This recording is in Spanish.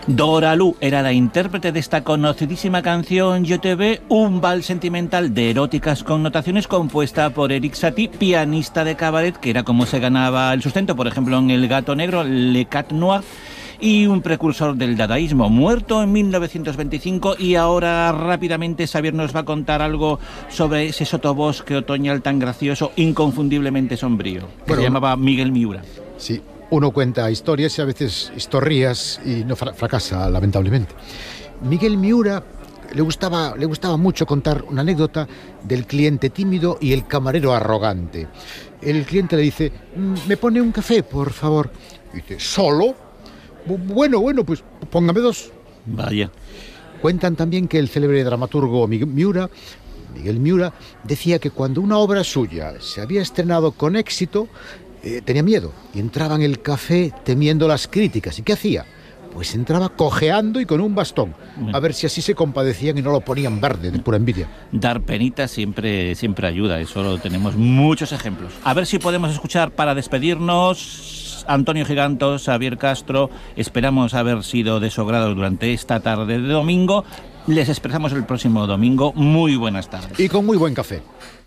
Dora Lu era la intérprete de esta conocidísima canción Yo te ve, un vals sentimental de eróticas connotaciones compuesta por Erik Satie, pianista de cabaret, que era como se ganaba el sustento, por ejemplo, en El gato negro, Le Cat Noir, y un precursor del dadaísmo, muerto en 1925. Y ahora rápidamente Xavier nos va a contar algo sobre ese sotobosque otoñal tan gracioso, inconfundiblemente sombrío, que se llamaba Miguel Miura. Sí, uno cuenta historias y a veces historias y no fracasa, lamentablemente. Miguel Miura le gustaba mucho contar una anécdota del cliente tímido y el camarero arrogante. El cliente le dice: ¿me pone un café, por favor? Y dice: ¿solo? Bueno, pues póngame 2. Vaya. Cuentan también que el célebre dramaturgo Miguel Miura decía que cuando una obra suya se había estrenado con éxito, tenía miedo y entraba en el café temiendo las críticas. ¿Y qué hacía? Pues entraba cojeando y con un bastón, a ver si así se compadecían y no lo ponían verde de pura envidia. Dar penita siempre ayuda, eso tenemos muchos ejemplos. A ver si podemos escuchar para despedirnos Antonio Giganto, Xavier Castro. Esperamos haber sido de su agrado durante esta tarde de domingo. Les esperamos el próximo domingo. Muy buenas tardes. Y con muy buen café.